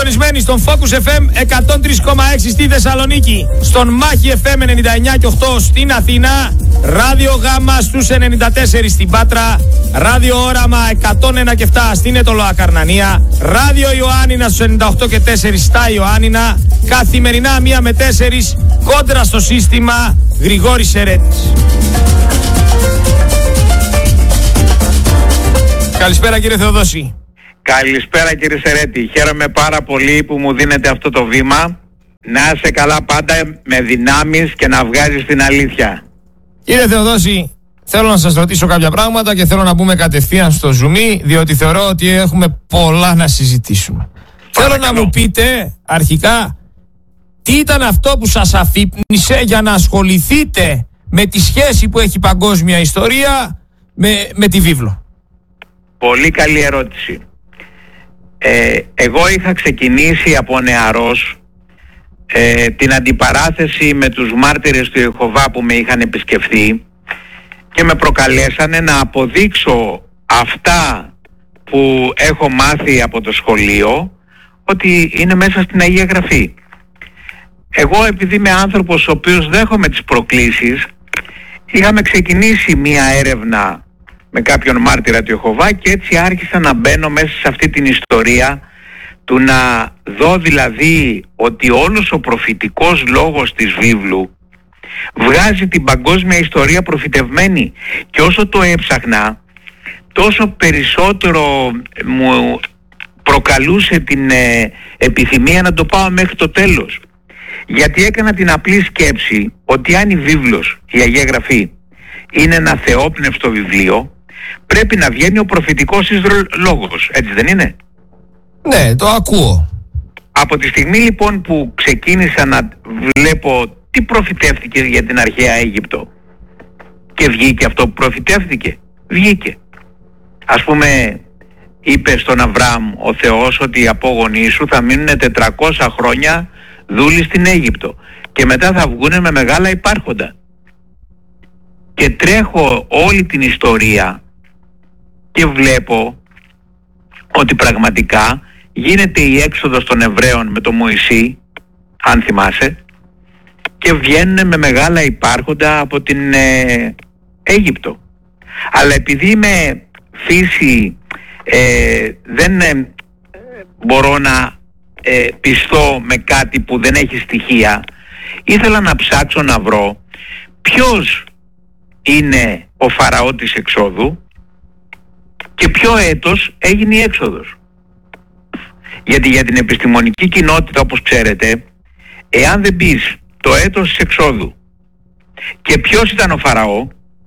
συντονισμένοι στον Focus FM 103,6 στη Θεσσαλονίκη, στον Μάχη FM 99 και 8 στην Αθήνα, Ράδιο Γάμα στους 94 στην Πάτρα, Ράδιο Όραμα 101 και 7 στην Ετωλοά Καρνανία, Ράδιο Ιωάννινα στους 98 και 4 στα Ιωάννινα, καθημερινά 1 με 4 κόντρα στο σύστημα. Γρηγόρης Σερέτης. Καλησπέρα κύριε Θεοδόση. Καλησπέρα κύριε Σερέτη. Χαίρομαι πάρα πολύ που μου δίνετε αυτό το βήμα. Να είσαι καλά πάντα, με δυνάμεις και να βγάζεις την αλήθεια. Κύριε Θεοδόση, θέλω να σας ρωτήσω κάποια πράγματα και θέλω να μπούμε κατευθείαν στο ζουμί, διότι θεωρώ ότι έχουμε πολλά να συζητήσουμε. Παρακαλώ. Θέλω να μου πείτε αρχικά τι ήταν αυτό που σας αφύπνισε για να ασχοληθείτε με τη σχέση που έχει παγκόσμια ιστορία με τη βίβλο. Πολύ καλή ερώτηση. Εγώ είχα ξεκινήσει από νεαρός την αντιπαράθεση με τους μάρτυρες του Ιεχωβά που με είχαν επισκεφθεί και με προκαλέσανε να αποδείξω αυτά που έχω μάθει από το σχολείο ότι είναι μέσα στην Αγία Γραφή. Εγώ, επειδή είμαι άνθρωπος ο οποίος δέχομαι τις προκλήσεις, είχαμε ξεκινήσει μία έρευνα με κάποιον μάρτυρα του Ιεχωβά και έτσι άρχισα να μπαίνω μέσα σε αυτή την ιστορία του να δω δηλαδή ότι όλος ο προφητικός λόγος της βίβλου βγάζει την παγκόσμια ιστορία προφητευμένη, και όσο το έψαχνα τόσο περισσότερο μου προκαλούσε την επιθυμία να το πάω μέχρι το τέλος, γιατί έκανα την απλή σκέψη ότι αν η βίβλος, η Αγία Γραφή, είναι ένα θεόπνευστο βιβλίο, πρέπει να βγαίνει ο προφητικός λόγος, έτσι δεν είναι? Ναι, το ακούω. Από τη στιγμή λοιπόν που ξεκίνησα να βλέπω τι προφητεύτηκε για την αρχαία Αίγυπτο και βγήκε αυτό που προφητεύτηκε, βγήκε. Ας πούμε, είπε στον Αβραάμ ο Θεός ότι οι απόγονοί σου θα μείνουν 400 χρόνια δούλοι στην Αίγυπτο και μετά θα βγούνε με μεγάλα υπάρχοντα. Και τρέχω όλη την ιστορία και βλέπω ότι πραγματικά γίνεται η έξοδος των Εβραίων με τον Μωυσή, αν θυμάσαι, και βγαίνουν με μεγάλα υπάρχοντα από την Αίγυπτο. Αλλά επειδή είμαι φύση, δεν μπορώ να πιστώ με κάτι που δεν έχει στοιχεία, ήθελα να ψάξω να βρω ποιος είναι ο Φαραώ της εξόδου και ποιο έτος έγινε η έξοδος. Γιατί για την επιστημονική κοινότητα, όπως ξέρετε, εάν δεν πεις το έτος της εξόδου και ποιος ήταν ο Φαραώ,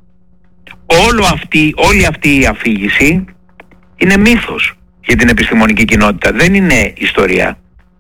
όλη αυτή η αφήγηση είναι μύθος για την επιστημονική κοινότητα, δεν είναι ιστορία.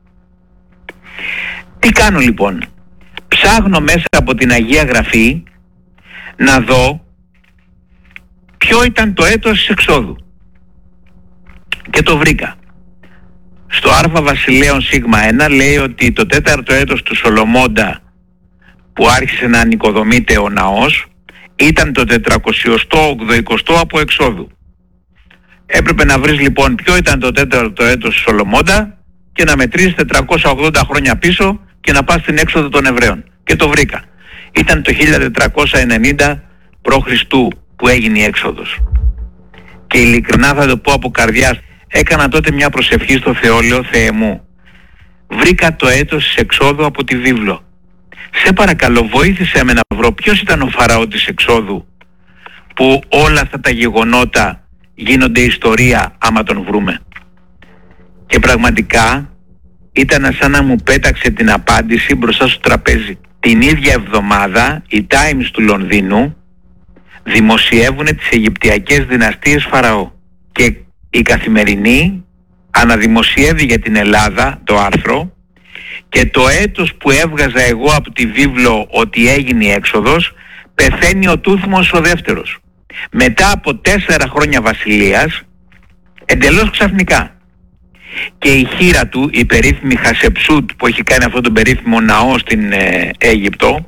Τι κάνω λοιπόν? Ψάχνω μέσα από την Αγία Γραφή να δω ποιο ήταν το έτος της εξόδου και το βρήκα. Στο Άρβα Βασιλέων Σίγμα 1 λέει ότι το 4ο έτος του Σολομώντα, που άρχισε να ανοικοδομείται ο ναός, ήταν το 480 από εξόδου. Έπρεπε να βρεις λοιπόν ποιο ήταν το 4ο έτος του Σολομώντα και να μετρήσεις 480 χρόνια πίσω και να πας στην έξοδο των Εβραίων. Και το βρήκα. Ήταν το 1490 π.Χ. που έγινε η έξοδος. Και ειλικρινά θα το πω από καρδιάς, έκανα τότε μια προσευχή στο Θεό, λέω, Θεέ μου, βρήκα το έτος της εξόδου από τη βίβλο. Σε παρακαλώ, βοήθησέ με να βρω ποιος ήταν ο Φαραώ της εξόδου, που όλα αυτά τα γεγονότα γίνονται ιστορία άμα τον βρούμε. Και πραγματικά ήταν σαν να μου πέταξε την απάντηση μπροστά στο τραπέζι. Την ίδια εβδομάδα οι Times του Λονδίνου δημοσιεύουν τις Αιγυπτιακές δυναστείες Φαραώ και η Καθημερινή αναδημοσιεύει για την Ελλάδα το άρθρο, και το έτος που έβγαζα εγώ από τη βίβλο ότι έγινε η έξοδος, πεθαίνει ο Τούθμος ο δεύτερος μετά από 4 χρόνια βασιλείας, εντελώς ξαφνικά. Και η χείρα του, η περίφημη Χασεψούτ, που έχει κάνει αυτόν τον περίφημο ναό στην Αίγυπτο,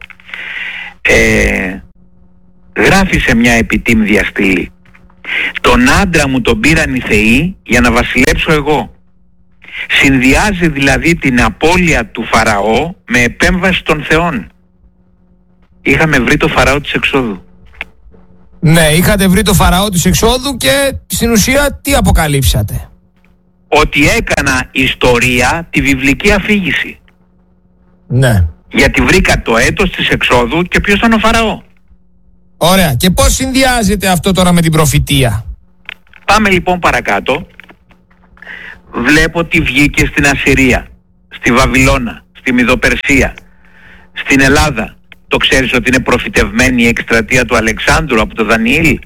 γράφει σε μια επιτύμδια στήλη: τον άντρα μου τον πήραν οι θεοί για να βασιλέψω εγώ. Συνδυάζει δηλαδή την απώλεια του Φαραώ με επέμβαση των θεών. Είχαμε βρει το Φαραώ της εξόδου. Ναι, είχατε βρει το Φαραώ της εξόδου και στην ουσία τι αποκαλύψατε? Ότι έκανα ιστορία τη βιβλική αφήγηση. Ναι. Γιατί βρήκα το έτος της εξόδου και ποιος ήταν ο Φαραώ. Ωραία. Και πώς συνδυάζεται αυτό τώρα με την προφητεία? Πάμε λοιπόν παρακάτω. Βλέπω ότι βγήκε στην Ασσυρία, στη Βαβυλώνα, στη Μηδοπερσία, στην Ελλάδα. Το ξέρεις ότι είναι προφητευμένη η εκστρατεία του Αλεξάνδρου από το Δανιήλ?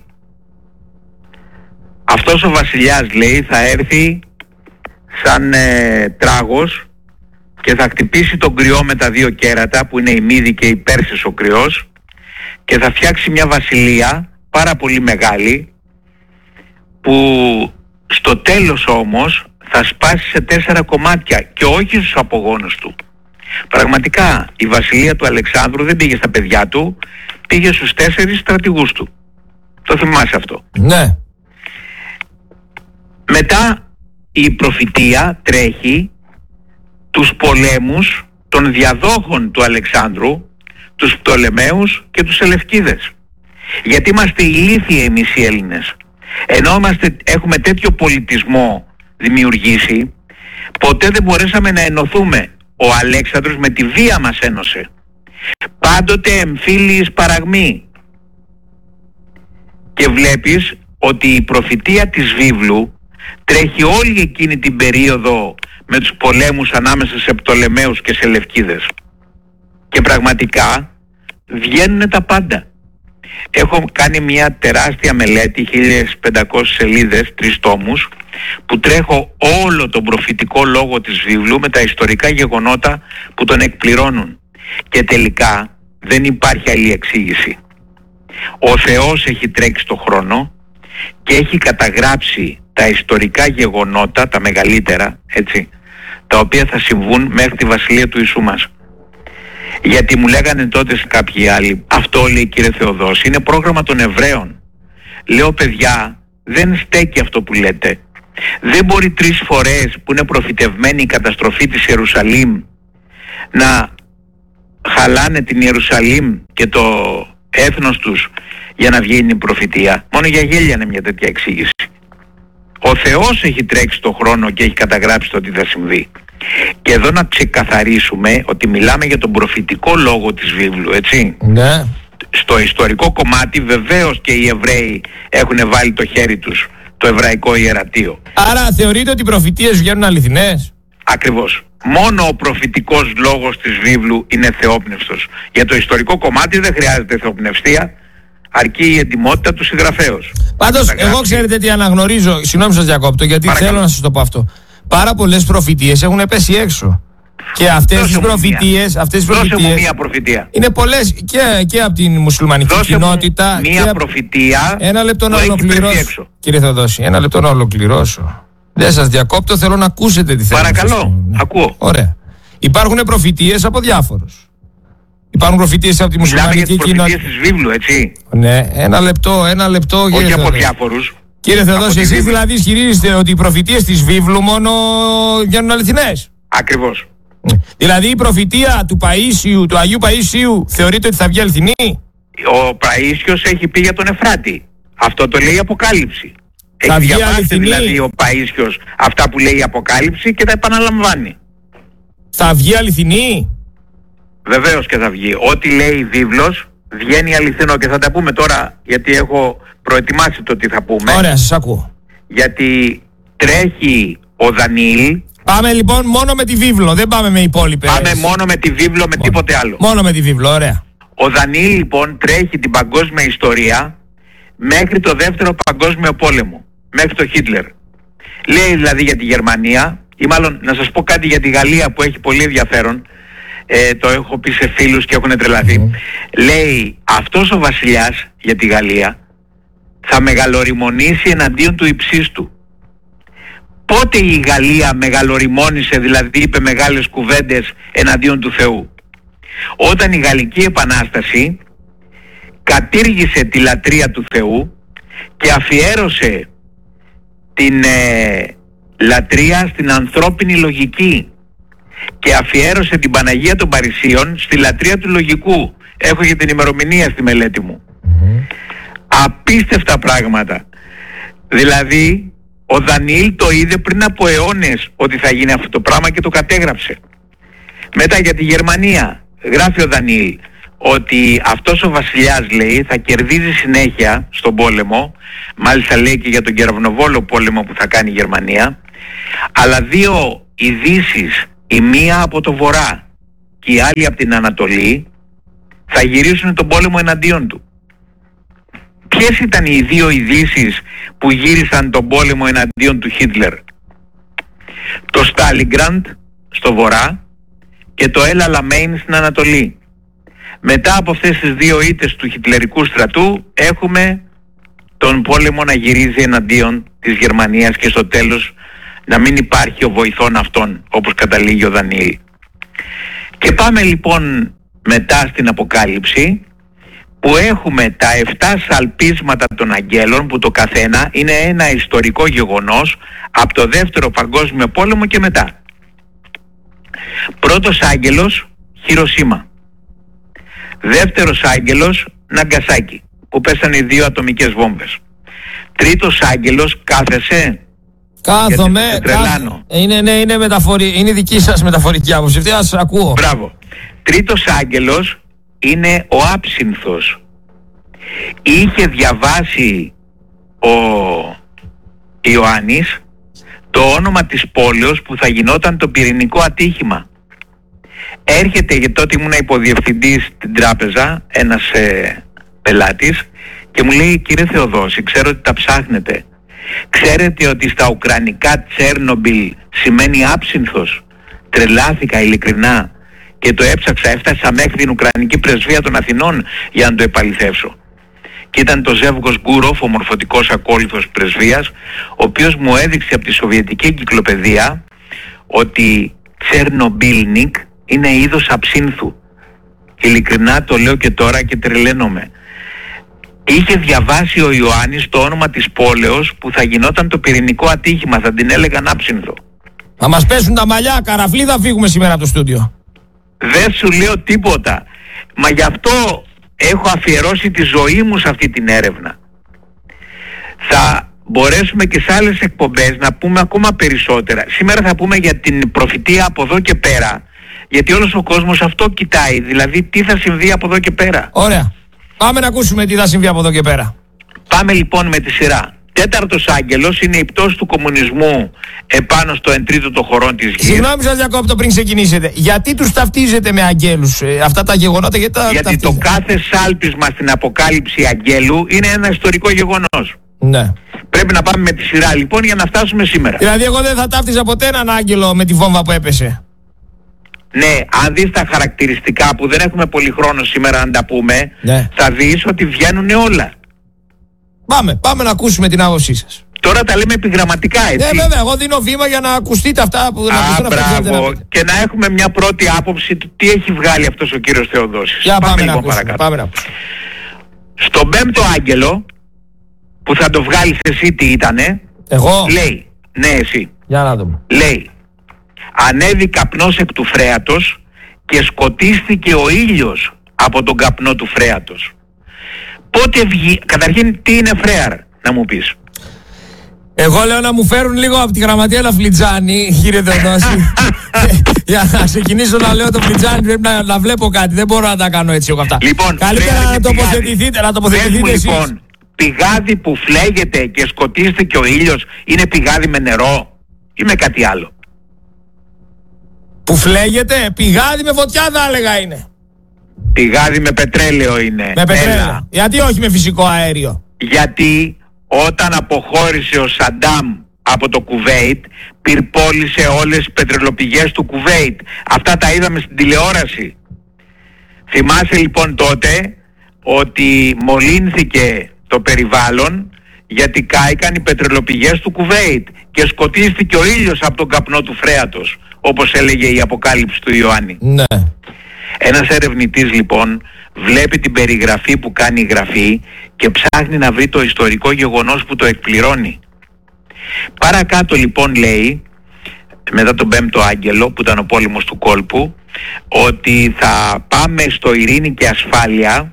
Αυτός ο βασιλιάς, λέει, θα έρθει σαν τράγος και θα χτυπήσει τον κρυό με τα δύο κέρατα που είναι η Μύδη και η Πέρσης ο κρυός και θα φτιάξει μια βασιλεία πάρα πολύ μεγάλη που στο τέλος όμως θα σπάσει σε 4 κομμάτια και όχι στους απογόνους του. Πραγματικά η βασιλεία του Αλεξάνδρου δεν πήγε στα παιδιά του, πήγε στους 4 στρατηγούς του. Το θυμάσαι αυτό? Ναι. Μετά η προφητεία τρέχει τους πολέμους των διαδόχων του Αλεξάνδρου, τους Πτολεμαίους και τους Σελευκίδες. Γιατί είμαστε ηλίθιοι εμείς οι Έλληνες. Ενώ έχουμε τέτοιο πολιτισμό δημιουργήσει, ποτέ δεν μπορέσαμε να ενωθούμε. Ο Αλέξανδρος με τη βία μας ένωσε. Πάντοτε εμφύλιοι σπαραγμοί. Και βλέπεις ότι η προφητεία της βίβλου τρέχει όλη εκείνη την περίοδο με τους πολέμους ανάμεσα σε Πτολεμαίους και Σελευκίδες. Και πραγματικά βγαίνουν τα πάντα. Έχω κάνει μια τεράστια μελέτη, 1500 σελίδες, 3 τόμους, που τρέχω όλο τον προφητικό λόγο της βίβλου με τα ιστορικά γεγονότα που τον εκπληρώνουν. Και τελικά δεν υπάρχει άλλη εξήγηση. Ο Θεός έχει τρέξει το χρόνο και έχει καταγράψει τα ιστορικά γεγονότα, τα μεγαλύτερα, έτσι, τα οποία θα συμβούν μέχρι τη βασιλεία του Ιησού μας. Γιατί μου λέγανε τότε σε κάποιοι άλλοι, αυτό, λέει, κύριε Θεοδόση, είναι πρόγραμμα των Εβραίων. Λέω, παιδιά, δεν στέκει αυτό που λέτε. Δεν μπορεί 3 φορές που είναι προφητευμένη η καταστροφή της Ιερουσαλήμ να χαλάνε την Ιερουσαλήμ και το έθνος τους για να βγαίνει η προφητεία. Μόνο για γέλια είναι μια τέτοια εξήγηση. Ο Θεός έχει τρέξει το χρόνο και έχει καταγράψει το τι θα συμβεί. Και εδώ να ξεκαθαρίσουμε ότι μιλάμε για τον προφητικό λόγο της βίβλου, έτσι. Ναι. Στο ιστορικό κομμάτι βεβαίως και οι Εβραίοι έχουν βάλει το χέρι τους, το εβραϊκό ιερατείο. Άρα θεωρείτε ότι οι προφητείες βγαίνουν αληθινές? Ακριβώς. Μόνο ο προφητικός λόγος της βίβλου είναι θεόπνευστος. Για το ιστορικό κομμάτι δεν χρειάζεται θεοπνευστία, αρκεί η εντιμότητα του συγγραφέως. Πάντως, εγώ ξέρετε τι αναγνωρίζω, συγγνώμη σας διακόπτω, γιατί Παρακαλώ. θέλω να σας το πω αυτό. Πάρα πολλές προφητείες έχουν πέσει έξω. Και αυτές τις προφητείες, Δώσε μου μία προφητεία. είναι πολλές και από την μουσουλμανική Δώσε κοινότητα. μου μία προφητεία. Ένα λεπτό να που έχει ολοκληρώσω. πέσει έξω. Κύριε Θεοδόση, ένα λεπτό να ολοκληρώσω. Δεν σας διακόπτω, θέλω να ακούσετε τι θέλω. Παρακαλώ, ακούω. Ωραία. Υπάρχουν προφητείες από διάφορους. Υπάρχουν προφητείες από τη μουσουλμανική κοινότητα. Μιλάμε για τις προφητείες της βίβλου, έτσι. Ναι, ένα λεπτό. Όχι από διάφορους. Κύριε Θεοδόση, εσείς δηλαδή ισχυρίζεστε ότι οι προφητείες της βίβλου μόνο βγαίνουν αληθινές? Ακριβώς. Δηλαδή η προφητεία του Παΐσιου, του Αγίου Παΐσιου, θεωρείτε ότι θα βγει αληθινή? Ο Παΐσιος έχει πει για τον Εφράτη. Αυτό το λέει η Αποκάλυψη. Θα Έχει βγει διαβάσει αληθινή? δηλαδή ο Παΐσιος αυτά που λέει η Αποκάλυψη και τα επαναλαμβάνει. Θα βγει αληθινή? Βεβαίως και θα βγει. Ό,τι λέει η βίβλος βγαίνει αληθινό και θα τα πούμε τώρα, γιατί έχω προετοιμάσει το τι θα πούμε. Ωραία, σας ακούω. Γιατί τρέχει ο Δανιήλ. Πάμε λοιπόν μόνο με τη βίβλο, δεν πάμε με υπόλοιπες. Πάμε μόνο με τη βίβλο, με τίποτε άλλο. Μόνο με τη βίβλο, ωραία. Ο Δανιήλ λοιπόν τρέχει την παγκόσμια ιστορία μέχρι το δεύτερο παγκόσμιο πόλεμο, μέχρι το Χίτλερ. Λέει δηλαδή για τη Γερμανία, ή μάλλον να σας πω κάτι για τη Γαλλία που έχει πολύ ενδιαφέρον, το έχω πει σε φίλους και έχουν τρελαθεί. Λέει, αυτός ο βασιλιάς για τη Γαλλία θα μεγαλοριμονήσει εναντίον του υψίστου. Πότε η Γαλλία μεγαλοριμόνησε, δηλαδή είπε μεγάλες κουβέντες εναντίον του Θεού? Όταν η Γαλλική Επανάσταση κατήργησε τη λατρεία του Θεού και αφιέρωσε την λατρεία στην ανθρώπινη λογική και αφιέρωσε την Παναγία των Παρισίων στη λατρεία του λογικού. Έχω και την ημερομηνία στη μελέτη μου. Απίστευτα πράγματα. Δηλαδή ο Δανιήλ το είδε πριν από αιώνες ότι θα γίνει αυτό το πράγμα και το κατέγραψε. Μετά για τη Γερμανία γράφει ο Δανιήλ ότι αυτός ο βασιλιάς, λέει, θα κερδίζει συνέχεια στον πόλεμο. Μάλιστα λέει και για τον κεραυνοβόλο πόλεμο που θα κάνει η Γερμανία. Αλλά δύο ειδήσεις, η μία από το βορρά και η άλλη από την Ανατολή, θα γυρίσουν τον πόλεμο εναντίον του. Ποιες ήταν οι δύο ειδήσεις που γύρισαν τον πόλεμο εναντίον του Χίτλερ? Το Στάλιγκραντ στο βορρά και το Ελ Αλαμέιν στην Ανατολή. Μετά από αυτές τις δύο ήττες του χιτλερικού στρατού έχουμε τον πόλεμο να γυρίζει εναντίον της Γερμανίας και στο τέλος να μην υπάρχει ο βοηθών αυτών, όπως καταλήγει ο Δανιήλ. Και πάμε λοιπόν μετά στην Αποκάλυψη, που έχουμε τα 7 σαλπίσματα των αγγέλων, που το καθένα είναι ένα ιστορικό γεγονός από το Δεύτερο Παγκόσμιο Πόλεμο και μετά. Πρώτος άγγελος, Χιροσίμα. Δεύτερος άγγελος, Ναγκασάκι, που πέσανε οι 2 ατομικές βόμβες. Τρίτος άγγελος, κάθεσαι? Κάθομαι. Είναι είναι δική σας μεταφορική άποψη. Αυτή σας ακούω. Μπράβο. Τρίτος άγγελος είναι ο Άψυνθος. Είχε διαβάσει ο Ιωάννης το όνομα της πόλεως που θα γινόταν το πυρηνικό ατύχημα. Έρχεται, γιατί τότε ήμουν υποδιευθυντής στην τράπεζα, ένας πελάτης, και μου λέει: κύριε Θεοδόση, ξέρω ότι τα ψάχνετε. Ξέρετε ότι στα ουκρανικά Τσέρνομπιλ σημαίνει άψυνθος? Τρελάθηκα ειλικρινά και το έψαξα, έφτασα μέχρι την Ουκρανική Πρεσβεία των Αθηνών για να το επαληθεύσω. Και ήταν το Ζεύγος Γκούροφ, ο μορφωτικός ακόλουθος πρεσβείας, ο οποίος μου έδειξε από τη Σοβιετική Εγκυκλοπαιδεία ότι Τσέρνομπιλνικ είναι είδος αψύνθου. Ειλικρινά το λέω και τώρα και τρελαίνομαι. Είχε διαβάσει ο Ιωάννης το όνομα της πόλεως που θα γινόταν το πυρηνικό ατύχημα, θα την έλεγαν άψυνθο. Θα μας πέσουν τα μαλλιά, καραφλή θα φύγουμε σήμερα από το στούντιο. Δεν σου λέω τίποτα. Μα γι' αυτό έχω αφιερώσει τη ζωή μου σε αυτή την έρευνα. Θα μπορέσουμε και σε άλλες εκπομπές να πούμε ακόμα περισσότερα. Σήμερα θα πούμε για την προφητεία από εδώ και πέρα, γιατί όλος ο κόσμος αυτό κοιτάει, δηλαδή τι θα συμβεί από εδώ και πέρα. Ωραία. Πάμε να ακούσουμε τι θα συμβεί από εδώ και πέρα. Πάμε λοιπόν με τη σειρά. Τέταρτος άγγελος είναι η πτώση του κομμουνισμού επάνω στο 1/3 των χωρών της γης. Συγγνώμη σας διακόπτω πριν ξεκινήσετε. Γιατί τους ταυτίζετε με αγγέλους αυτά τα γεγονότα? Γιατί το κάθε σάλπισμα στην Αποκάλυψη αγγέλου είναι ένα ιστορικό γεγονός. Ναι. Πρέπει να πάμε με τη σειρά λοιπόν για να φτάσουμε σήμερα. Δηλαδή εγώ δεν θα ταύτιζα ποτέ έναν άγγελο με τη βόμβα που έπεσε. Ναι, αν δεις τα χαρακτηριστικά που δεν έχουμε πολύ χρόνο σήμερα να τα πούμε, ναι, θα δεις ότι βγαίνουν όλα. Πάμε να ακούσουμε την άποψή σας. Τώρα τα λέμε επιγραμματικά, έτσι. Ναι, βέβαια, εγώ δίνω βήμα για να ακουστείτε αυτά που δεν ακουστούν. Μπράβο, και να έχουμε μια πρώτη άποψη του τι έχει βγάλει αυτός ο κύριος Θεοδόσης. Για πάμε λοιπόν παρακάτω. Στον 5ο άγγελο, που θα το βγάλεις εσύ, τι ήτανε? Εγώ? Λέει, ναι εσύ. Για να δούμε. Λέει, ανέβη καπνός εκ του φρέατος και σκοτίστηκε ο ήλιος από τον καπνό του φρέατος. Πότε βγει, καταρχήν τι είναι φρέαρ, να μου πεις? Εγώ λέω να μου φέρουν λίγο από τη γραμματεία ένα φλιτζάνι, κύριε Θεοδόση. Για να ξεκινήσω να λέω το φλιτζάνι πρέπει να βλέπω κάτι, δεν μπορώ να τα κάνω έτσι εγώ αυτά. Λοιπόν, καλύτερα να τοποθετηθείτε, εσείς. Λοιπόν, πηγάδι που φλέγεται και σκοτίστηκε ο ήλιος είναι πηγάδι με νερό ή με κάτι άλλο? Που φλέγεται, πηγάδι με φωτιά θα έλεγα είναι. Πηγάδι με πετρέλαιο είναι. Με πετρέλαιο. Γιατί όχι με φυσικό αέριο? Γιατί όταν αποχώρησε ο Σαντάμ από το Κουβέιτ, πυρπόλησε όλες τις πετρελοπηγές του Κουβέιτ. Αυτά τα είδαμε στην τηλεόραση. Θυμάσαι λοιπόν τότε ότι μολύνθηκε το περιβάλλον γιατί κάηκαν οι πετρελοπηγές του Κουβέιτ και σκοτίστηκε ο ήλιος από τον καπνό του φρέατος, όπως έλεγε η Αποκάλυψη του Ιωάννη. Ναι. Ένας ερευνητής λοιπόν βλέπει την περιγραφή που κάνει η γραφή και ψάχνει να βρει το ιστορικό γεγονός που το εκπληρώνει. Παρακάτω λοιπόν λέει, μετά τον 5ο άγγελο που ήταν ο πόλεμος του κόλπου, ότι θα πάμε στο ειρήνη και ασφάλεια,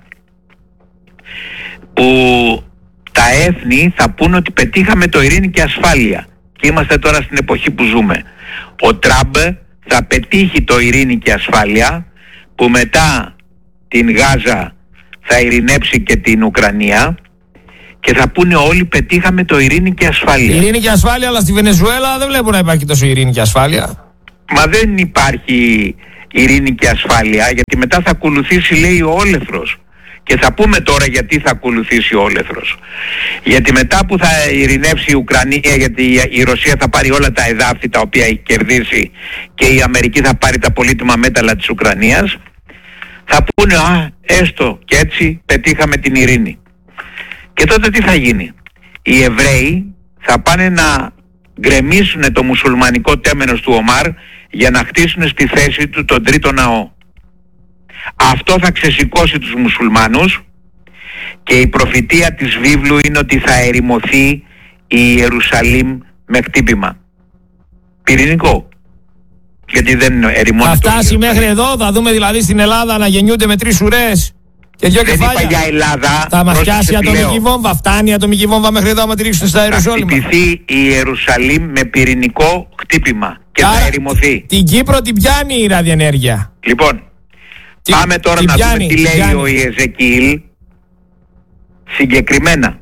που τα έθνη θα πούνε ότι πετύχαμε το ειρήνη και ασφάλεια. Και είμαστε τώρα στην εποχή που ζούμε. Ο Τραμπ θα πετύχει το ειρήνη και ασφάλεια, που μετά την Γάζα θα ειρηνέψει και την Ουκρανία, και θα πούνε όλοι πετύχαμε το ειρήνη και ασφάλεια. Ειρήνη και ασφάλεια, αλλά στη Βενεζουέλα δεν βλέπω να υπάρχει τόσο ειρήνη και ασφάλεια. Μα δεν υπάρχει ειρήνη και ασφάλεια, γιατί μετά θα ακολουθήσει, λέει, ο όλεθρος. Και θα πούμε τώρα γιατί θα ακολουθήσει ο όλεθρος. Γιατί μετά που θα ειρηνεύσει η Ουκρανία, γιατί η Ρωσία θα πάρει όλα τα εδάφη τα οποία έχει κερδίσει και η Αμερική θα πάρει τα πολύτιμα μέταλλα της Ουκρανίας, θα πούνε έστω και έτσι πετύχαμε την ειρήνη. Και τότε τι θα γίνει? Οι Εβραίοι θα πάνε να γκρεμίσουν το μουσουλμανικό τέμενος του Ομάρ για να χτίσουν στη θέση του τον τρίτο ναό. Αυτό θα ξεσηκώσει τους μουσουλμάνους και η προφητεία της βίβλου είναι ότι θα ερημωθεί η Ιερουσαλήμ με χτύπημα πυρηνικό. Γιατί δεν ερημώνει. Θα φτάσει μέχρι εδώ, θα δούμε δηλαδή στην Ελλάδα να γεννιούνται με 3 ουρές και 2 κεφάλια. Δεν είπα για Ελλάδα. Θα μας πιάσει η ατομική βόμβα. Φτάνει η ατομική βόμβα μέχρι εδώ άμα τη ρίξουν στα Ιερουσαλήμ. Θα χτυπηθεί η Ιερουσαλήμ με πυρηνικό χτύπημα και θα ερημωθεί. Την Κύπρο την πιάνει η ραδιενέργεια. Λοιπόν, πάμε τώρα να δούμε τι λέει ο Ιεζεκιήλ συγκεκριμένα.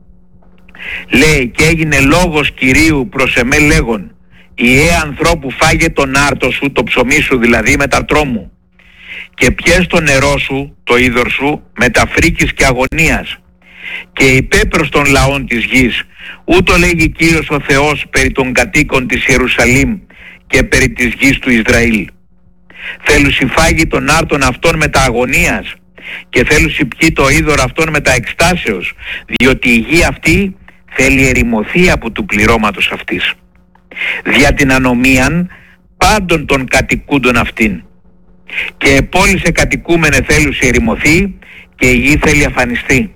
Λέει, και έγινε λόγος Κυρίου προς εμέ λέγον, ιε ανθρώπου φάγε τον άρτο σου, το ψωμί σου δηλαδή με τα τρόμου, και πιες το νερό σου, το είδωρ σου, με τα φρίκης και αγωνίας, και είπε προς των λαών της γης, ούτω λέγει Κύριος ο Θεός περί των κατοίκων της Ιερουσαλήμ και περί της γης του Ισραήλ. Θέλουσι φάγει τον άρτον αυτόν με τα αγωνίας και θέλουσι πιει το είδωρ αυτόν με τα εκστάσεως, διότι η γη αυτή θέλει ερημωθεί από του πληρώματος αυτής, δια την ανομίαν πάντων των κατοικούντων αυτήν, και πόλησε κατοικούμενε θέλουσι ερημωθεί και η γη θέλει αφανιστεί.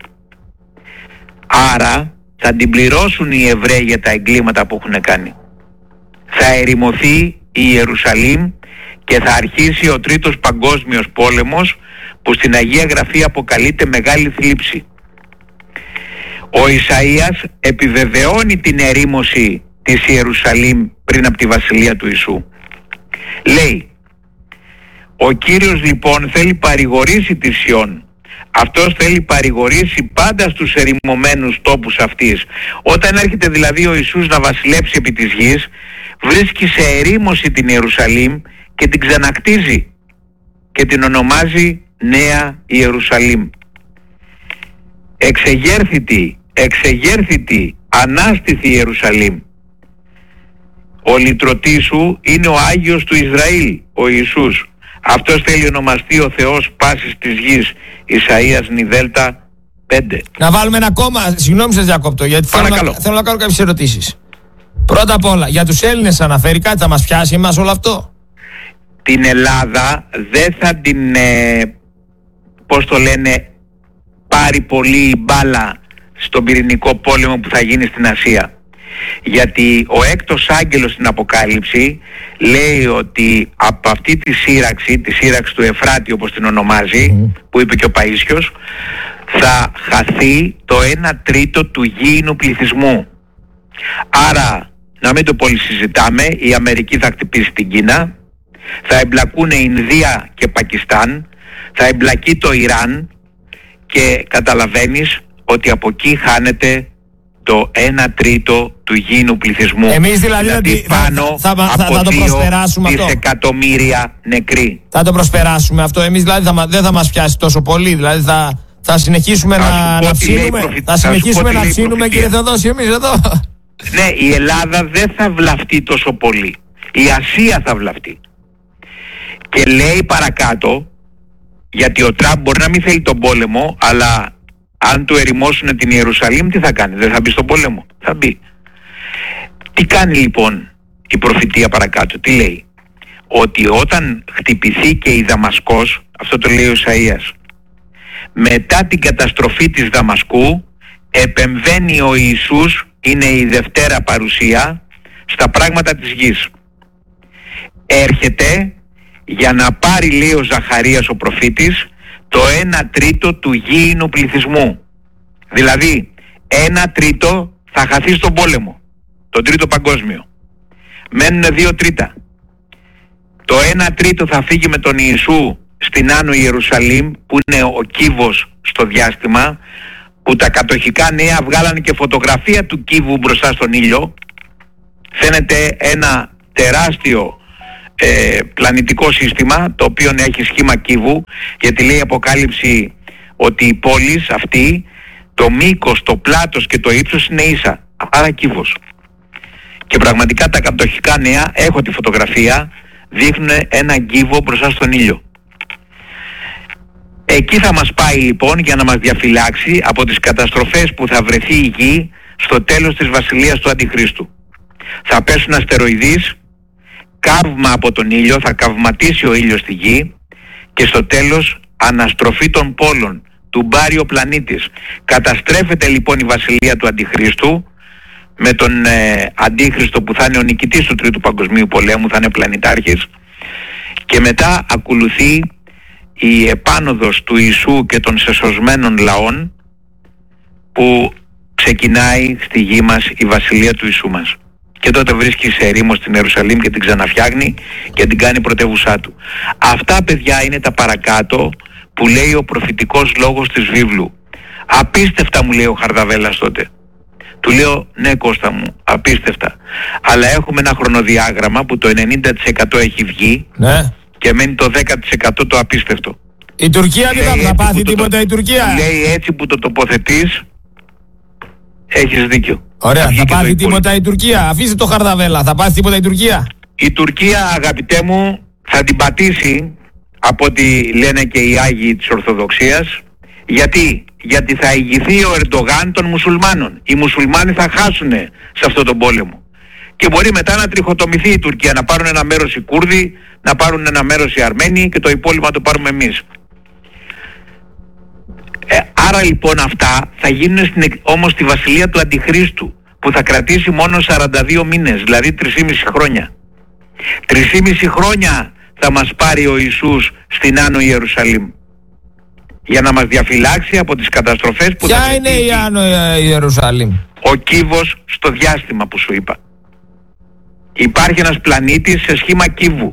Άρα θα την πληρώσουν οι Εβραίοι για τα εγκλήματα που έχουν κάνει. Θα ερημωθεί η Ιερουσαλήμ και θα αρχίσει ο τρίτος παγκόσμιος πόλεμος, που στην Αγία Γραφή αποκαλείται μεγάλη θλίψη. Ο Ισαΐας επιβεβαιώνει την ερήμωση της Ιερουσαλήμ πριν από τη βασιλεία του Ιησού. Λέει, ο Κύριος λοιπόν θέλει παρηγορήσει τη Σιών. Αυτός θέλει παρηγορήσει πάντα στους ερημωμένους τόπους αυτής. Όταν έρχεται δηλαδή ο Ιησούς να βασιλέψει επί της γης, βρίσκει σε ερήμωση την Ιερουσαλήμ και την ξανακτίζει και την ονομάζει Νέα Ιερουσαλήμ. Εξεγέρθητη, ανάστηθη Ιερουσαλήμ. Ο λυτρωτής σου είναι ο Άγιος του Ισραήλ, ο Ιησούς. Αυτός θέλει ονομαστεί ο Θεός πάσης της γης. Ισαΐας νιδέλτα 5. Να βάλουμε ένα κόμμα, συγγνώμη σας διακόπτω, γιατί θέλω να κάνω κάποιες ερωτήσεις. Πρώτα απ' όλα, για τους Έλληνες αναφέρει κάτι, θα μας πιάσει εμάς όλο αυτό? Την Ελλάδα δεν θα την, πάρει πολύ μπάλα στον πυρηνικό πόλεμο που θα γίνει στην Ασία. Γιατί ο έκτος άγγελος στην Αποκάλυψη λέει ότι από αυτή τη σύραξη του Εφράτη όπως την ονομάζει, που είπε και ο Παΐσιος, θα χαθεί το 1/3 του γήινου πληθυσμού. Άρα, να μην το πολύ συζητάμε, η Αμερική θα χτυπήσει την Κίνα, θα εμπλακούν η Ινδία και Πακιστάν, θα εμπλακεί το Ιράν, και καταλαβαίνεις ότι από εκεί χάνεται το 1/3 του γήινου πληθυσμού. Εμείς δηλαδή πάνω θα από το προσπεράσουμε 2 αυτό. δισεκατομμύρια νεκροί. Θα το προσπεράσουμε αυτό. Εμείς δηλαδή δεν θα μας πιάσει τόσο πολύ. Δηλαδή θα συνεχίσουμε να ψήνουμε. Θα συνεχίσουμε να ψήνουμε, κύριε Θεοδόση, εμείς εδώ. Ναι, η Ελλάδα δεν θα βλαφτεί τόσο πολύ. Η Ασία θα βλαφτεί. Και λέει παρακάτω, γιατί ο Τραμπ μπορεί να μην θέλει τον πόλεμο, αλλά αν του ερημώσουν την Ιερουσαλήμ, τι θα κάνει? Δεν θα μπει στον πόλεμο? Θα μπει. Τι κάνει λοιπόν η προφητεία παρακάτω? Τι λέει? Ότι όταν χτυπηθεί και η Δαμασκός, αυτό το λέει ο Ισαΐας, μετά την καταστροφή της Δαμασκού επεμβαίνει ο Ιησούς είναι η Δευτέρα παρουσία στα πράγματα της γης. Έρχεται για να πάρει, λέει ο Ζαχαρίας ο προφήτης, το 1/3 του γήινου πληθυσμού. Δηλαδή 1/3 θα χαθεί στον πόλεμο, τον Τρίτο Παγκόσμιο. Μένουν 2/3. Το 1/3 θα φύγει με τον Ιησού στην Άνω Ιερουσαλήμ, που είναι ο κύβος στο διάστημα, που τα κατοχικά νέα βγάλανε και φωτογραφία του κύβου μπροστά στον ήλιο. Φαίνεται ένα τεράστιο πλανητικό σύστημα, το οποίο έχει σχήμα κύβου, γιατί λέει η Αποκάλυψη ότι η πόλη αυτή, το μήκος, το πλάτος και το ύψος είναι ίσα, άρα κύβος. Και πραγματικά τα κατοχικά νέα, έχω τη φωτογραφία, δείχνουν έναν κύβο μπροστά στον ήλιο. Εκεί θα μας πάει λοιπόν για να μας διαφυλάξει από τις καταστροφές που θα βρεθεί η γη στο τέλος της βασιλείας του Αντιχρίστου. Θα πέσουν αστεροειδείς, καύμα από τον ήλιο, θα καυματίσει ο ήλιος στη γη και στο τέλος αναστροφή των πόλων, του μπάρει ο πλανήτης. Καταστρέφεται λοιπόν η βασιλεία του Αντιχρίστου με τον Αντίχριστο που θα είναι ο νικητής του Τρίτου Παγκοσμίου Πολέμου, θα είναι πλανητάρχης, και μετά ακολουθεί η επάνωδος του Ιησού και των σεσωσμένων λαών, που ξεκινάει στη γη μας η βασιλεία του Ιησού μας. Και τότε βρίσκει σε ερήμο στην Ιερουσαλήμ και την ξαναφτιάχνει και την κάνει πρωτεύουσά του. Αυτά, παιδιά, είναι τα παρακάτω που λέει ο προφητικός λόγος της βίβλου. Απίστευτα, μου λέει ο Χαρδαβέλλας τότε. Του λέω, ναι Κώστα μου, απίστευτα. Αλλά έχουμε ένα χρονοδιάγραμμα που το 90% έχει βγει, ναι, και μένει το 10% το απίστευτο. Η Τουρκία δεν θα πάθει τίποτα η Τουρκία. Λέει, έτσι που το τοποθετείς, έχεις δίκιο. Ωραία, θα πάθει τίποτα η Τουρκία? Αφήστε το Χαρδαβέλλα, θα πάθει τίποτα η Τουρκία? Η Τουρκία, αγαπητέ μου, θα την πατήσει, από ό,τι λένε και οι Άγιοι της Ορθοδοξίας. Γιατί θα ηγηθεί ο Ερντογάν των μουσουλμάνων. Οι μουσουλμάνοι θα χάσουν σε αυτόν τον πόλεμο. Και μπορεί μετά να τριχοτομηθεί η Τουρκία, να πάρουν ένα μέρος οι Κούρδοι, να πάρουν ένα μέρος οι Αρμένοι και το υπόλοιπο να το πάρουμε εμείς. Άρα λοιπόν αυτά θα γίνουν όμως στη βασιλεία του Αντιχρίστου, που θα κρατήσει μόνο 42 μήνες, δηλαδή 3,5 χρόνια. 3,5 χρόνια θα μας πάρει ο Ιησούς στην Άνω Ιερουσαλήμ, για να μας διαφυλάξει από τις καταστροφές που Ποια είναι η Άνω Ιερουσαλήμ? Ο κύβος στο διάστημα που σου είπα. Υπάρχει ένας πλανήτης σε σχήμα κύβου.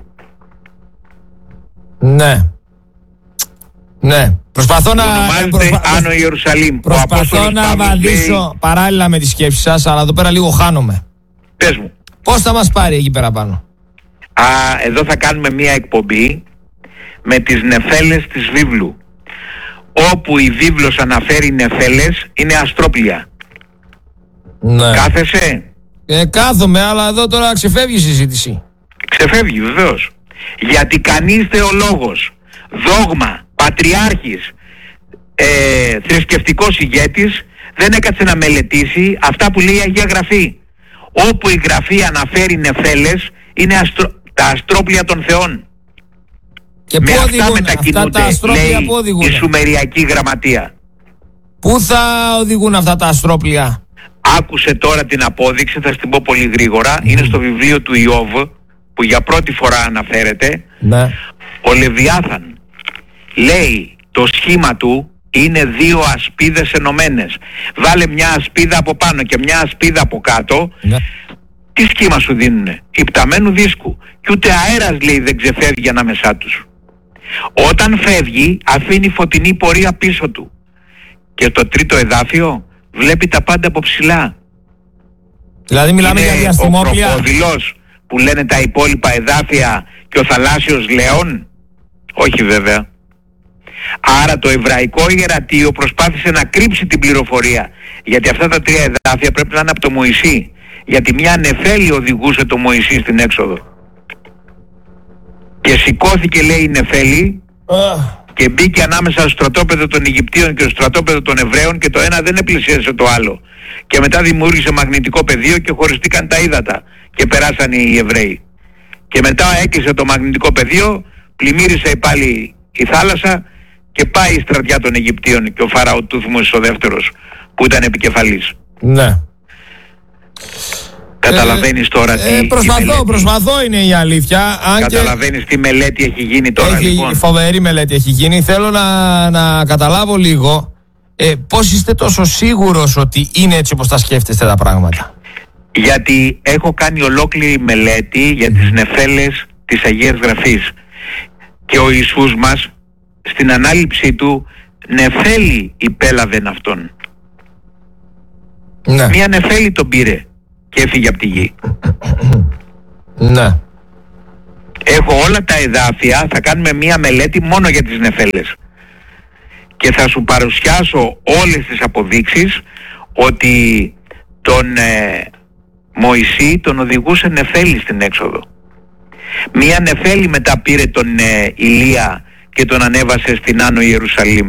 Ναι. Ναι. Προσπαθώ να... Άνω Ιερουσαλήμ. Προσπαθώ να βαδίσω παράλληλα με τη σκέψη σας, αλλά εδώ πέρα λίγο χάνομαι. Πες μου. Πώς θα μας πάρει εκεί πέρα πάνω? Εδώ θα κάνουμε μία εκπομπή με τις νεφέλες της βίβλου. Όπου η βίβλος αναφέρει νεφέλες, είναι αστρόπλια. Ναι. Κάθεσαι? Κάθομαι, αλλά εδώ τώρα ξεφεύγει η συζήτηση. Ξεφεύγει βεβαίως. Γιατί κανείς θεολόγος, δόγμα, πατριάρχης, θρησκευτικός ηγέτης δεν έκατσε να μελετήσει αυτά που λέει η Αγία Γραφή. Όπου η Γραφή αναφέρει νεφέλες, είναι τα αστρόπλια των θεών. Και πού οδηγούν αυτά τα αστρόπλια? Πού οδηγούν? Η Σουμεριακή Γραμματεία. Πού θα οδηγούν αυτά τα αστρόπλια? Άκουσε τώρα την απόδειξη, θα στην πω πολύ γρήγορα. Είναι στο βιβλίο του Ιώβ, που για πρώτη φορά αναφέρεται. Ναι. Ο Λεβιάθαν λέει το σχήμα του είναι 2 ασπίδες ενωμένες. Βάλε μια ασπίδα από πάνω και μια ασπίδα από κάτω. Ναι. Τι σχήμα σου δίνουνε? Υπταμένου δίσκου. Και ούτε αέρας, λέει, δεν ξεφεύγει ανάμεσά τους. Όταν φεύγει αφήνει φωτεινή πορεία πίσω του. Και το τρίτο εδάφιο βλέπει τα πάντα από ψηλά. Δηλαδή μιλάμε για διαστημόπλια. Ο κροκόδιλος που λένε τα υπόλοιπα εδάφια και ο θαλάσσιος λέων? Όχι βέβαια. Άρα το εβραϊκό ιερατείο προσπάθησε να κρύψει την πληροφορία, γιατί αυτά τα 3 εδάφια πρέπει να είναι από το Μωυσή, γιατί μια νεφέλη οδηγούσε το Μωυσή στην έξοδο. Και σηκώθηκε, λέει, η νεφέλη και μπήκε ανάμεσα στο στρατόπεδο των Αιγυπτίων και στο στρατόπεδο των Εβραίων, και το ένα δεν επλησίασε το άλλο. Και μετά δημιούργησε μαγνητικό πεδίο και χωριστήκαν τα ύδατα και περάσαν οι Εβραίοι. Και μετά έκλεισε το μαγνητικό πεδίο, πλημμύρισε πάλι η θάλασσα και πάει η στρατιά των Αιγυπτίων και ο Φαραώ Τούθμος ο δεύτερος, που ήταν επικεφαλής. Ναι. Καταλαβαίνεις τώρα τι... Προσπαθώ είναι η αλήθεια. Καταλαβαίνεις τι μελέτη έχει γίνει τώρα, λοιπόν. Φοβερή μελέτη έχει γίνει. Θέλω να καταλάβω λίγο πώς είστε τόσο σίγουρος ότι είναι έτσι όπως τα σκέφτεστε τα πράγματα. Γιατί έχω κάνει ολόκληρη μελέτη για τις νεφέλες της Αγίας Γραφής. Και ο Ιησούς μας στην ανάληψή του νεφέλη υπέλαβεν αυτόν. Ναι. Μια νεφέλη τον πήρε και έφυγε από τη γη. Ναι. Έχω όλα τα εδάφια, θα κάνουμε μια μελέτη μόνο για τις νεφέλες. Και θα σου παρουσιάσω όλες τις αποδείξεις ότι τον Μωυσή τον οδηγούσε νεφέλη στην έξοδο. Μια νεφέλη μετά πήρε τον Ηλία και τον ανέβασε στην Άνω Ιερουσαλήμ.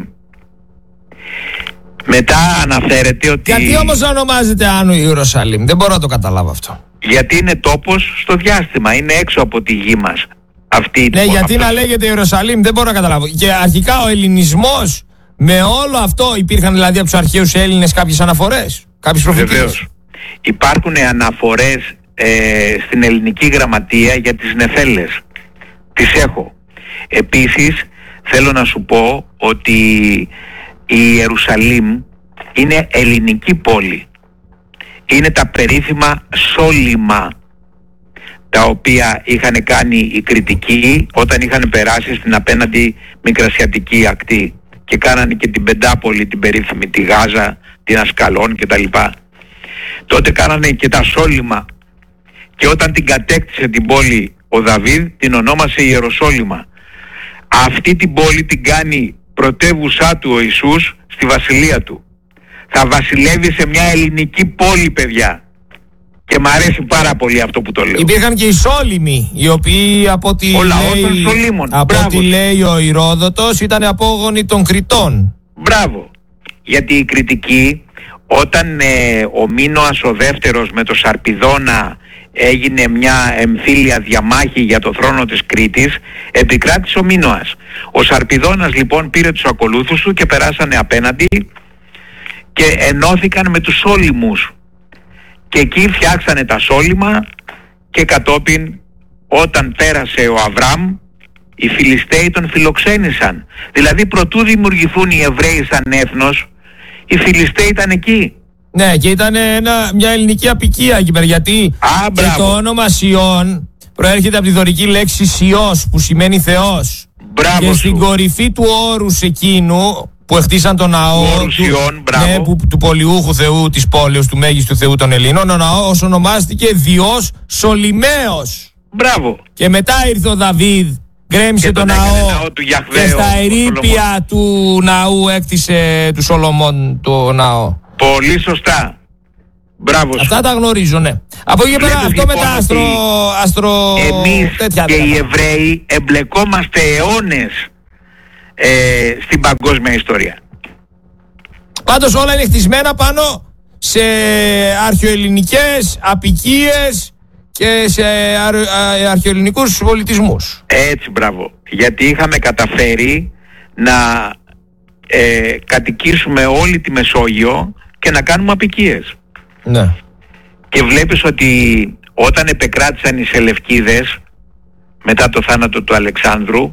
Μετά αναφέρεται ότι... Γιατί όμως ονομάζεται Άνω Ιερουσαλήμ? Δεν μπορώ να το καταλάβω αυτό. Γιατί είναι τόπος στο διάστημα, είναι έξω από τη γη μας. Γιατί να λέγεται Ιερουσαλήμ, δεν μπορώ να καταλάβω. Και αρχικά ο ελληνισμός, με όλο αυτό υπήρχαν δηλαδή από τους αρχαίους Έλληνες κάποιες αναφορές, κάποιες προφητείες? Βεβαίως. Υπάρχουν αναφορές στην ελληνική γραμματεία για τις νεφέλες. Τις έχω. Επίσης θέλω να σου πω ότι η Ιερουσαλήμ είναι ελληνική πόλη. Είναι τα περίφημα σόλιμα τα οποία είχαν κάνει οι Κρητικοί όταν είχαν περάσει στην απέναντι Μικρασιατική ακτή και κάνανε και την Πεντάπολη, την περίφημη, τη Γάζα, την Ασκαλών κτλ. Τότε κάνανε και τα σόλιμα και όταν την κατέκτησε την πόλη ο Δαβίδ την ονόμασε Ιεροσόλυμα. Αυτή την πόλη την κάνει πρωτεύουσά του ο Ιησούς στη βασιλεία του. Θα βασιλεύει σε μια ελληνική πόλη, παιδιά. Και μ' αρέσει πάρα πολύ αυτό που το λέω. Υπήρχαν και οι Σόλυμοι, οι οποίοι από ό,τι λέει ο Ηρόδοτος ήταν απόγονοι των Κρητών. Μπράβο. Γιατί οι Κρητικοί, όταν ο Μίνωας ο δεύτερος με το Σαρπιδώνα έγινε μια εμφύλια διαμάχη για το θρόνο της Κρήτης, επικράτησε ο Μίνωας. Ο Σαρπιδώνας λοιπόν πήρε τους ακολούθους του και περάσανε απέναντι και ενώθηκαν με τους Σόλυμους. Και εκεί φτιάξανε τα Σόλυμα και κατόπιν όταν πέρασε ο Αβραάμ οι Φιλιστέοι τον φιλοξένησαν. Δηλαδή προτού δημιουργηθούν οι Εβραίοι σαν έθνος, οι Φιλιστέοι ήταν εκεί. Ναι, και ήταν μια ελληνική απικία εκεί πέρα, γιατί και το όνομα Σιών προέρχεται από τη δωρική λέξη Σιός που σημαίνει Θεός. Μπράβο και σου. στην κορυφή του όρους εκείνου που χτίσαν τον ναό του πολιούχου θεού της πόλεως, του μέγιστου θεού των Ελλήνων, ο ναός ονομάστηκε Διός Σολυμαίος. Μπράβο. Και μετά ήρθε ο Δαβίδ, γκρέμισε τον ναό του Γιαχβέ, και στα ερείπια του ναού έκτισε του Σολομών το ναό. Πολύ σωστά. Μπράβο. Αυτά τα γνωρίζω, ναι. Από εκεί πέρα αυτό λοιπόν, με τα εμείς τέτοια, και οι Εβραίοι εμπλεκόμαστε αιώνες στην παγκόσμια ιστορία. Πάντως όλα είναι χτισμένα πάνω σε αρχαιοελληνικές απικίες και σε αρχαιοελληνικούς πολιτισμούς. Έτσι, μπράβο. Γιατί είχαμε καταφέρει να κατοικήσουμε όλη τη Μεσόγειο και να κάνουμε απικίες. Ναι. Και βλέπεις ότι όταν επεκράτησαν οι Σελευκίδες μετά το θάνατο του Αλεξάνδρου,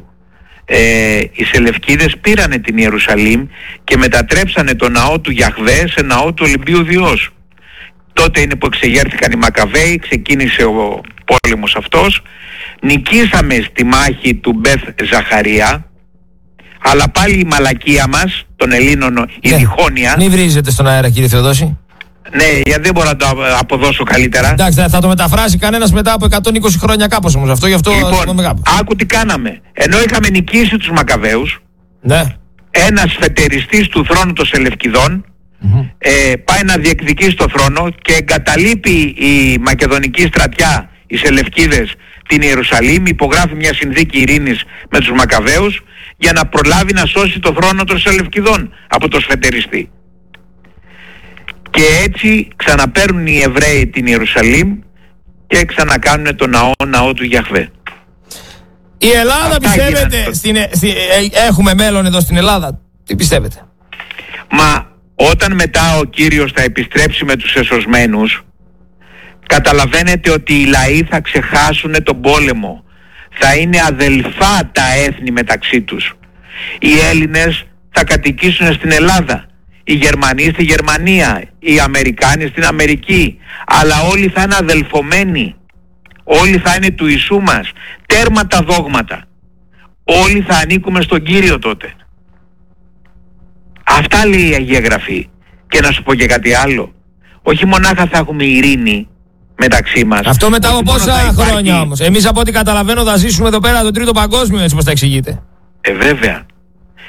οι Σελευκίδες πήρανε την Ιερουσαλήμ και μετατρέψανε το ναό του Γιαχβέ σε ναό του Ολυμπίου Διός. Τότε είναι που εξεγέρθηκαν οι Μακαβαίοι, ξεκίνησε ο πόλεμος αυτός, νικήσαμε στη μάχη του Μπεθ Ζαχαρία, αλλά πάλι η μαλακία μας των Ελλήνων, η διχόνοια... Μην βρίζετε στον αέρα, κύριε Θεοδόση. Ναι, γιατί δεν μπορώ να το αποδώσω καλύτερα. Εντάξει, θα το μεταφράσει κανένας μετά από 120 χρόνια κάπως όμως αυτό, γι' αυτό λοιπόν, άκου τι κάναμε. Ενώ είχαμε νικήσει τους Μακαβαίους, ναι, ένας φετεριστής του θρόνου των Σελευκιδών πάει να διεκδικήσει το θρόνο και εγκαταλείπει η μακεδονική στρατιά, οι Σελευκίδες, την Ιερουσαλήμ, υπογράφει μια συνθήκη ειρήνης με τους Μακαβαίους για να προλάβει να σώσει το θρόνο των Σελευκιδών από το σφετεριστή. Και έτσι ξαναπαίρνουν οι Εβραίοι την Ιερουσαλήμ και ξανακάνουν το ναό του Γιαχβέ. Η Ελλάδα, πιστεύετε, έχουμε μέλλον εδώ στην Ελλάδα? Τι πιστεύετε? Μα όταν μετά ο Κύριος θα επιστρέψει με τους εσωσμένους, Καταλαβαίνετε ότι οι λαοί θα ξεχάσουν τον πόλεμο. Θα είναι αδελφά τα έθνη μεταξύ τους. Οι Έλληνες θα κατοικήσουν στην Ελλάδα, οι Γερμανοί στη Γερμανία, οι Αμερικάνοι στην Αμερική, αλλά όλοι θα είναι αδελφωμένοι. Όλοι θα είναι του Ιησού μας. Τέρμα τα δόγματα. Όλοι θα ανήκουμε στον Κύριο τότε. Αυτά λέει η Αγία Γραφή. Και να σου πω και κάτι άλλο. Όχι μονάχα θα έχουμε ειρήνη μεταξύ μας. Αυτό μετά από πόσα χρόνια όμως? Εμείς από ό,τι καταλαβαίνω θα ζήσουμε εδώ πέρα τον Τρίτο Παγκόσμιο, έτσι πως τα εξηγείτε. Βέβαια.